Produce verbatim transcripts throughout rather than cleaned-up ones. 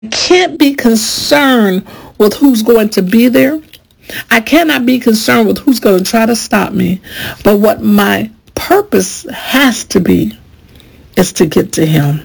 can't be concerned with who's going to be there. I cannot be concerned with who's going to try to stop me. But what my purpose has to be is to get to him.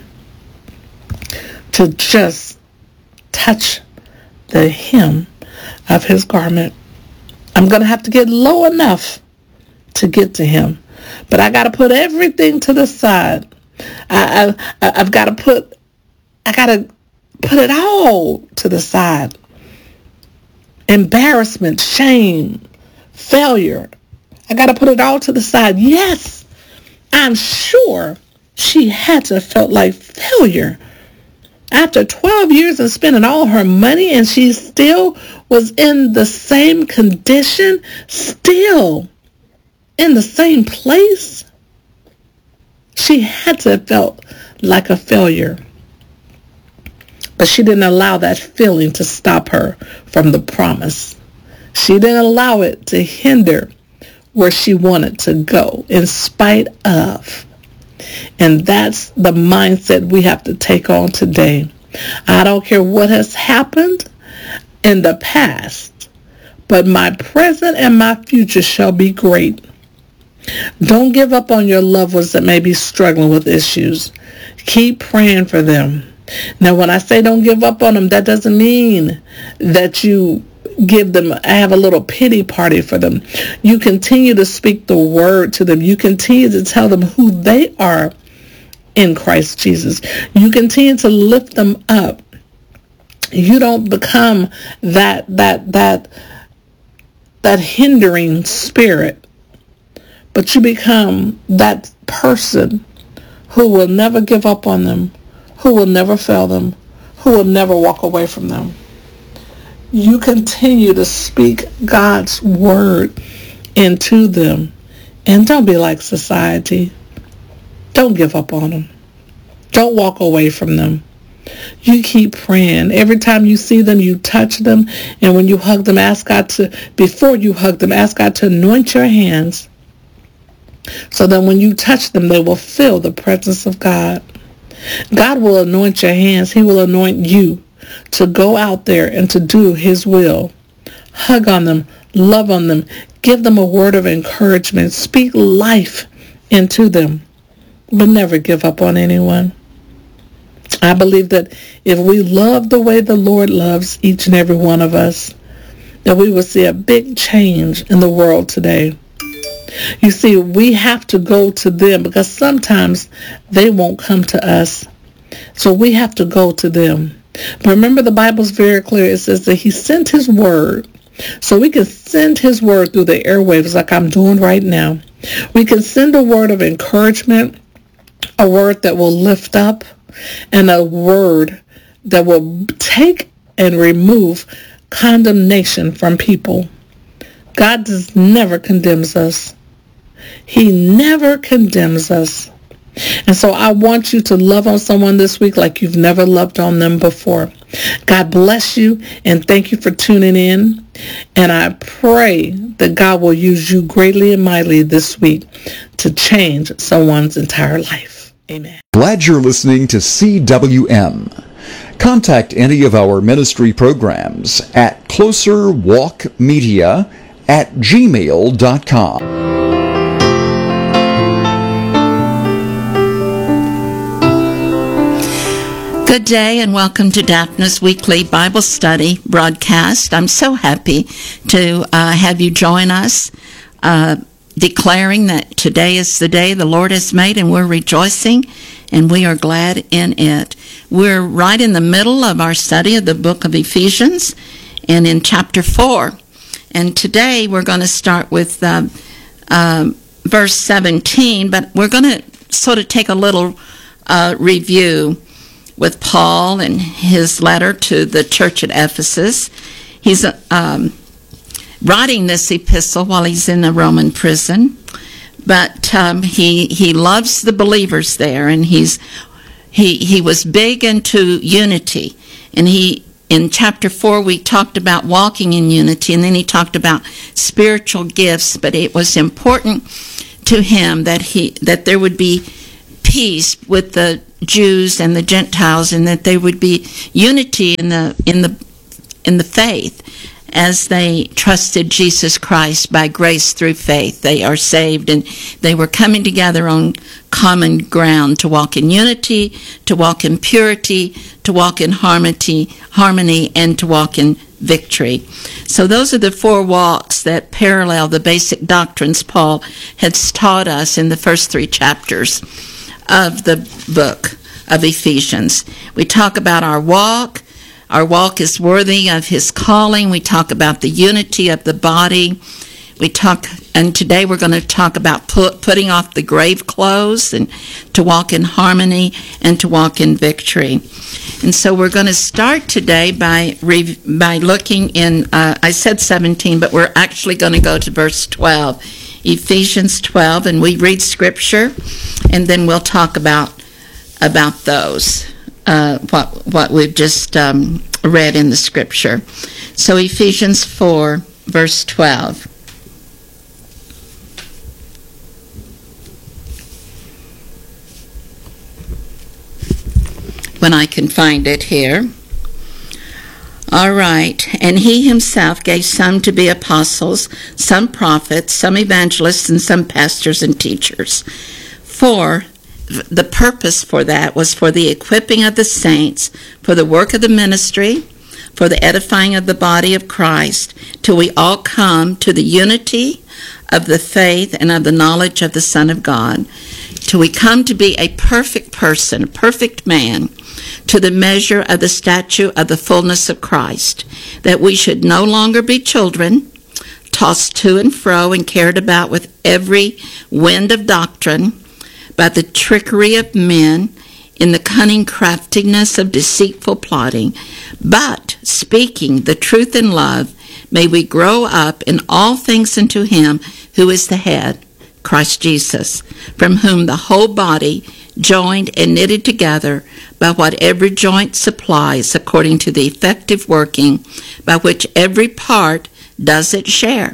To just touch the hem of his garment. I'm going to have to get low enough to get to him. But I got to put everything to the side. I, I, I've got to put, I got to put it all to the side. Embarrassment, shame, failure. I got to put it all to the side. Yes, I'm sure she had to have felt like failure. After twelve years and spending all her money, and she still was in the same condition, still in the same place. She had to have felt like a failure. But she didn't allow that feeling to stop her from the promise. She didn't allow it to hinder where she wanted to go in spite of. And that's the mindset we have to take on today. I don't care what has happened in the past, but my present and my future shall be great. Don't give up on your loved ones that may be struggling with issues. Keep praying for them. Now, when I say don't give up on them, that doesn't mean that you give them, have a little pity party for them. You continue to speak the word to them. You continue to tell them who they are in Christ Jesus. You continue to lift them up. You don't become that, that, that, that hindering spirit, but you become that person who will never give up on them, who will never fail them, who will never walk away from them. You continue to speak God's word into them. And don't be like society. Don't give up on them. Don't walk away from them. You keep praying. Every time you see them, you touch them. And when you hug them, ask God to, before you hug them, ask God to anoint your hands, so that when you touch them, they will feel the presence of God. God will anoint your hands. He will anoint you to go out there and to do his will. Hug on them, love on them, give them a word of encouragement, speak life into them, but never give up on anyone. I believe that if we love the way the Lord loves each and every one of us, that we will see a big change in the world today. You see, we have to go to them because sometimes they won't come to us. So we have to go to them. But remember, the Bible's very clear. It says that he sent his word. So we can send his word through the airwaves like I'm doing right now. We can send a word of encouragement, a word that will lift up, and a word that will take and remove condemnation from people. God does never condemns us. He never condemns us. And so I want you to love on someone this week like you've never loved on them before. God bless you, and thank you for tuning in. And I pray that God will use you greatly and mightily this week to change someone's entire life. Amen. Glad you're listening to C W M. Contact any of our ministry programs at closerwalkmedia at gmail dot com. Good day and welcome to Daphna's weekly Bible study broadcast. I'm so happy to uh, have you join us, uh, declaring that today is the day the Lord has made and we're rejoicing and we are glad in it. We're right in the middle of our study of the book of Ephesians and in chapter four. And today we're going to start with uh, uh, verse seventeen, but we're going to sort of take a little uh, review with Paul and his letter to the church at Ephesus. He's um, writing this epistle while he's in a Roman prison, but um, he he loves the believers there, and he's he he was big into unity. And he in chapter four we talked about walking in unity, and then he talked about spiritual gifts. But it was important to him that he that there would be peace with the Jews and the Gentiles, and that there would be unity in the in the in the faith as they trusted Jesus Christ by grace through faith. They are saved, and they were coming together on common ground to walk in unity, to walk in purity, to walk in harmony, harmony, and to walk in victory. So those are the four walks that parallel the basic doctrines Paul has taught us in the first three chapters of the book of Ephesians. We talk about our walk. Our walk is worthy of his calling. We talk about the unity of the body. We talk, and today we're going to talk about put, putting off the grave clothes and to walk in harmony and to walk in victory. And so we're going to start today by by looking in, uh, I said seventeen, but we're actually going to go to verse twelve, Ephesians twelve, and we read scripture, and then we'll talk about about those. Uh, what what we've just um, read in the scripture. So Ephesians four, verse twelve. When I can find it here. All right. And he himself gave some to be apostles, some prophets, some evangelists, and some pastors and teachers. For the purpose for that was for the equipping of the saints, for the work of the ministry, for the edifying of the body of Christ, till we all come to the unity of the faith and of the knowledge of the Son of God, till we come to be a perfect person, a perfect man, to the measure of the stature of the fullness of Christ, that we should no longer be children, tossed to and fro and carried about with every wind of doctrine, by the trickery of men, in the cunning craftiness of deceitful plotting. But, speaking the truth in love, may we grow up in all things into him who is the head, Christ Jesus, from whom the whole body, joined and knitted together by what every joint supplies, according to the effective working by which every part does its share,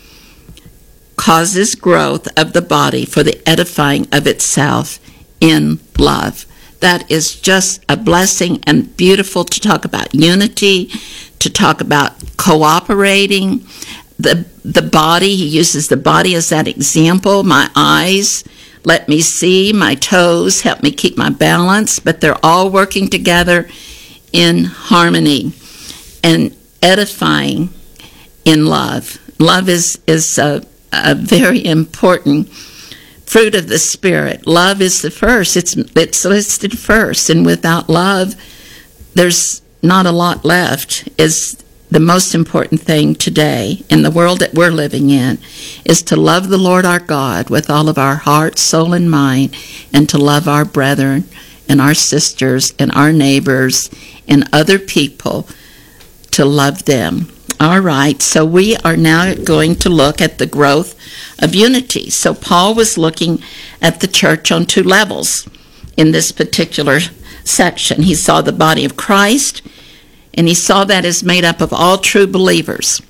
causes growth of the body for the edifying of itself in love. That is just a blessing and beautiful to talk about unity, to talk about cooperating. The, the body, he uses the body as that example. My eyes let me see, my toes help me keep my balance, but they're all working together in harmony and edifying in love. Love is, is a a very important fruit of the Spirit. Love is the first. It's it's listed first, and without love, there's not a lot left. Is the most important thing today in the world that we're living in, is to love the Lord our God with all of our heart, soul, and mind, and to love our brethren and our sisters and our neighbors and other people, to love them. All right, so we are now going to look at the growth of unity. So Paul was looking at the church on two levels in this particular section. He saw the body of Christ, and he saw that as made up of all true believers.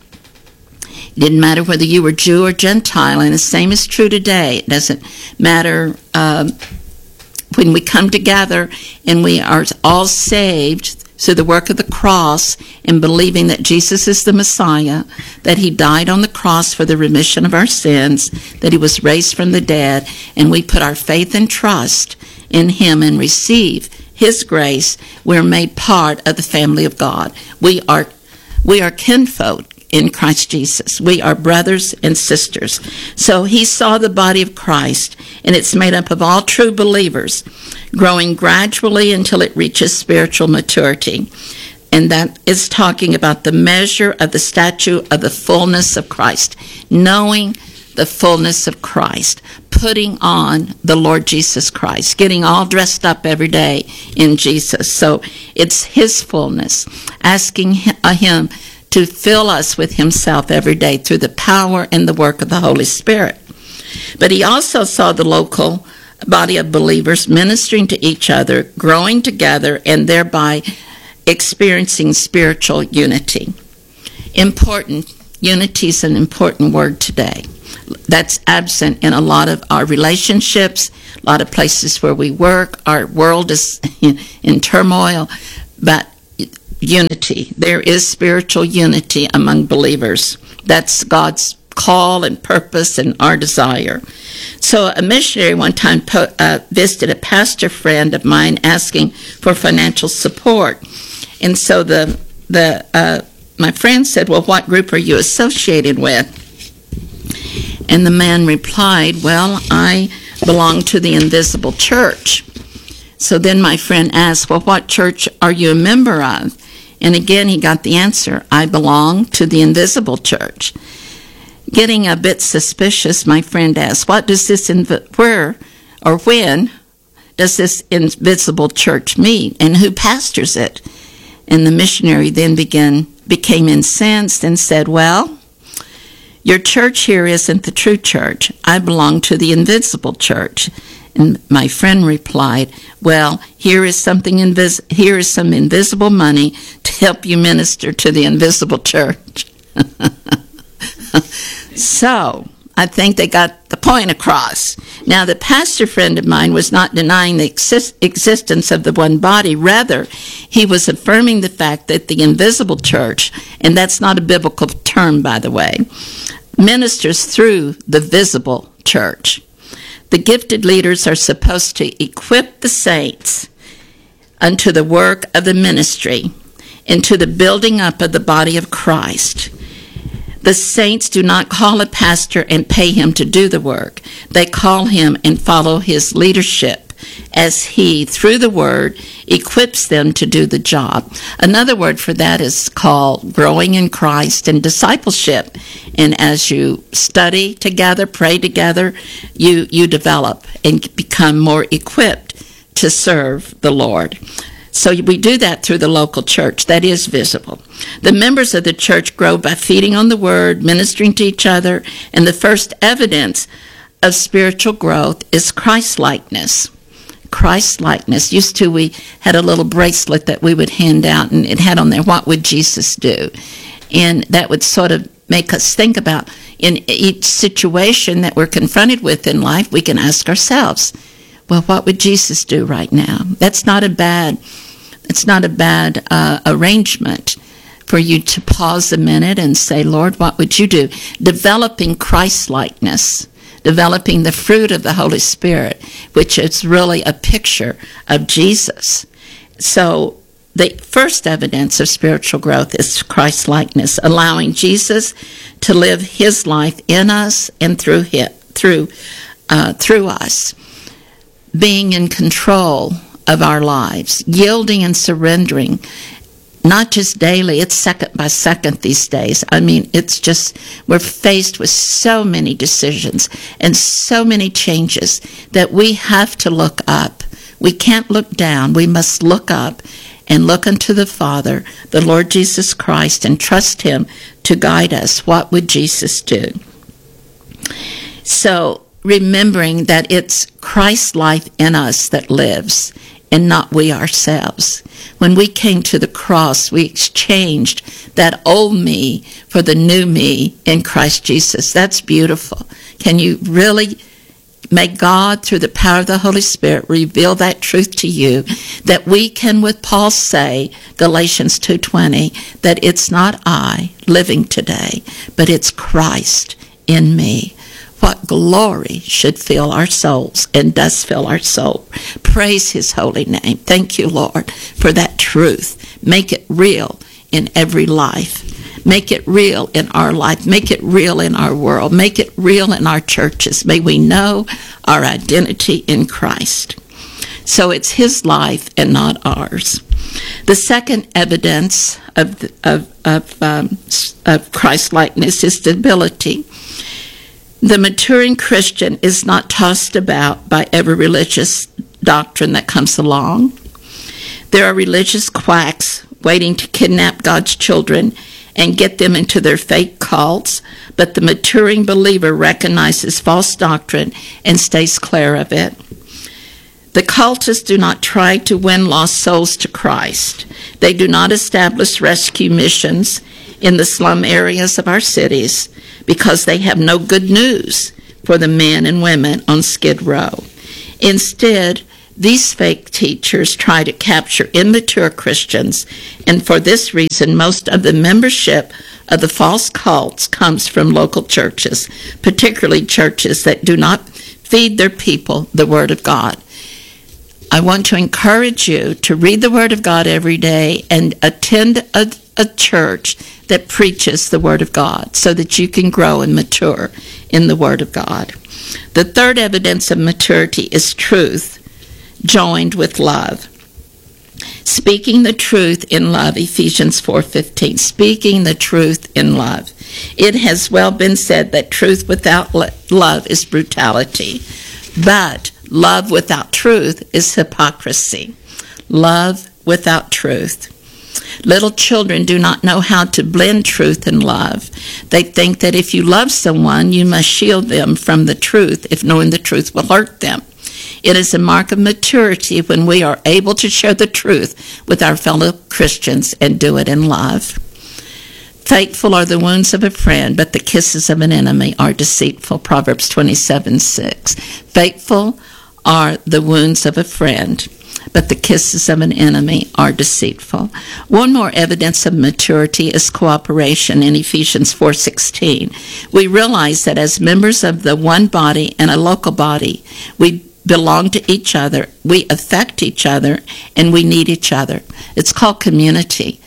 It didn't matter whether you were Jew or Gentile, and the same is true today. It doesn't matter um, when we come together and we are all saved through the work of the cross and believing that Jesus is the Messiah, that he died on the cross for the remission of our sins, that he was raised from the dead, and we put our faith and trust in him and receive his grace, we're made part of the family of God. We are we are kinfolk in Christ Jesus. We are brothers and sisters. So he saw the body of Christ, and it's made up of all true believers, growing gradually until it reaches spiritual maturity. And that is talking about the measure of the stature of the fullness of Christ, knowing the fullness of Christ, putting on the Lord Jesus Christ, getting all dressed up every day in Jesus. So it's his fullness, asking him to fill us with himself every day through the power and the work of the Holy Spirit. But he also saw the local body of believers ministering to each other, growing together, and thereby experiencing spiritual unity. Important. Unity is an important word today. That's absent in a lot of our relationships, a lot of places where we work. Our world is in turmoil, but unity. There is spiritual unity among believers. That's God's call and purpose and our desire. So a missionary one time po- uh, visited a pastor friend of mine asking for financial support. And so the the uh, my friend said, well, what group are you associated with? And the man replied, well, I belong to the Invisible Church. So then my friend asked, well, what church are you a member of? And again, he got the answer, I belong to the Invisible Church. Getting a bit suspicious, my friend asked, what does this, inv- where or when does this Invisible Church meet, and who pastors it? And the missionary then began, became incensed and said, well, your church here isn't the true church. I belong to the Invisible Church. And my friend replied, well, here is something invis- here is some invisible money to help you minister to the invisible church. So, I think they got the point across. Now, the pastor friend of mine was not denying the exist- existence of the one body. Rather, he was affirming the fact that the invisible church, and that's not a biblical term, by the way, ministers through the visible church. The gifted leaders are supposed to equip the saints unto the work of the ministry, into the building up of the body of Christ. The saints do not call a pastor and pay him to do the work. They call him and follow his leadership as he, through the word, equips them to do the job. Another word for that is called growing in Christ and discipleship. And as you study together, pray together, you, you develop and become more equipped to serve the Lord. So we do that through the local church. That is visible. The members of the church grow by feeding on the word, ministering to each other, and the first evidence of spiritual growth is Christ-likeness. Christ-likeness. Used to, we had a little bracelet that we would hand out, and it had on there, what would Jesus do? And that would sort of make us think about, in each situation that we're confronted with in life, we can ask ourselves, well, what would Jesus do right now? That's not a bad, it's not a bad uh, arrangement for you to pause a minute and say, Lord, what would you do? Developing Christ-likeness, developing the fruit of the Holy Spirit, which is really a picture of Jesus. So the first evidence of spiritual growth is Christ-likeness, allowing Jesus to live his life in us and through him, through, uh, through us. Being in control of our lives, yielding and surrendering, not just daily, it's second by second these days. I mean, it's just, we're faced with so many decisions and so many changes that we have to look up. We can't look down. We must look up and look unto the Father, the Lord Jesus Christ, and trust him to guide us. What would Jesus do? So, remembering that it's Christ's life in us that lives and not we ourselves. When we came to the cross, we exchanged that old me for the new me in Christ Jesus. That's beautiful. Can you really make God, through the power of the Holy Spirit, reveal that truth to you, that we can, with Paul, say, Galatians two twenty, that it's not I living today, but it's Christ in me. What glory should fill our souls and does fill our soul. Praise his holy name. Thank you, Lord, for that truth. Make it real in every life. Make it real in our life. Make it real in our world. Make it real in our churches. May we know our identity in Christ. So it's his life and not ours. The second evidence of, of, of, um, of Christ-likeness is stability. The maturing Christian is not tossed about by every religious doctrine that comes along. There are religious quacks waiting to kidnap God's children and get them into their fake cults, but the maturing believer recognizes false doctrine and stays clear of it. The cultists do not try to win lost souls to Christ. They do not establish rescue missions in the slum areas of our cities because they have no good news for the men and women on Skid Row. Instead, these fake teachers try to capture immature Christians, and for this reason, most of the membership of the false cults comes from local churches, particularly churches that do not feed their people the Word of God. I want to encourage you to read the Word of God every day and attend a, a church that preaches the Word of God so that you can grow and mature in the Word of God. The third evidence of maturity is truth joined with love. Speaking the truth in love, Ephesians four fifteen. Speaking the truth in love. It has well been said that truth without love is brutality, but love without truth is hypocrisy. Love without truth. Little children do not know how to blend truth and love. They think that if you love someone, you must shield them from the truth if knowing the truth will hurt them. It is a mark of maturity when we are able to share the truth with our fellow Christians and do it in love. Faithful are the wounds of a friend, but the kisses of an enemy are deceitful. Proverbs twenty-seven six. Faithful are the wounds of a friend, but the kisses of an enemy are deceitful. One more evidence of maturity is cooperation in Ephesians four sixteen. We realize that as members of the one body and a local body, we belong to each other, we affect each other, and we need each other. It's called community.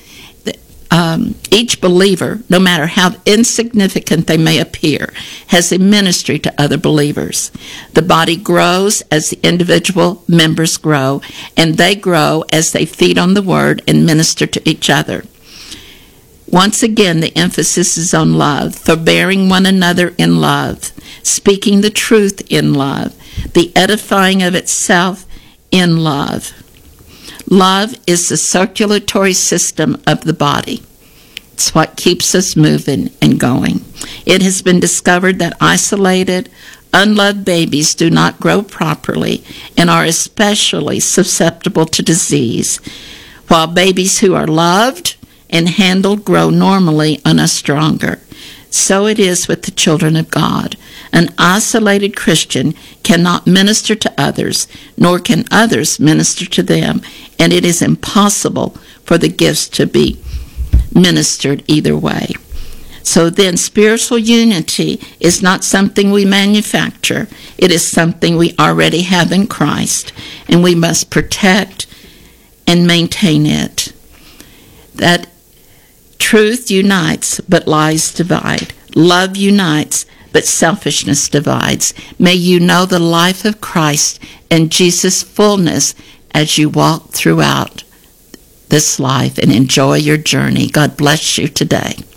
Um, each believer, no matter how insignificant they may appear, has a ministry to other believers. The body grows as the individual members grow, and they grow as they feed on the Word and minister to each other. Once again, the emphasis is on love, forbearing one another in love, speaking the truth in love, the edifying of itself in love. Love is the circulatory system of the body. It's what keeps us moving and going. It has been discovered that isolated, unloved babies do not grow properly and are especially susceptible to disease, while babies who are loved and handled grow normally and are stronger. So it is with the children of God. An isolated Christian cannot minister to others, nor can others minister to them, and it is impossible for the gifts to be ministered either way. So then, spiritual unity is not something we manufacture. It is something we already have in Christ, and we must protect and maintain it. That truth unites, but lies divide. Love unites, but selfishness divides. May you know the life of Christ and Jesus' fullness as you walk throughout this life and enjoy your journey. God bless you today.